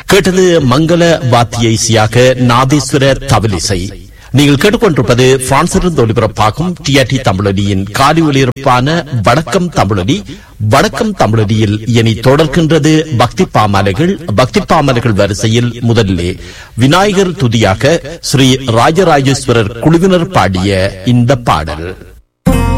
கேட்டது மங்கள வாத்திய இசையாக நாதேஸ்வர தவலிசை. நீங்கள் கேட்டுக்கொண்டிருப்பது பிரான்சிலிருந்து ஒலிபரப்பாகும் டிஆர்டி தமிழொலியின் காலை ஒலிபரப்பான வணக்கம் தமிழொலி. வணக்கம் தமிழொலியில் இனி தொடர்கின்றது பக்தி பாமாலைகள். பக்தி பாமாலைகள் வரிசையில் முதலிலே விநாயகர் துதியாக ஸ்ரீ ராஜராஜேஸ்வரர் குழுவினர் பாடிய இந்த பாடல்.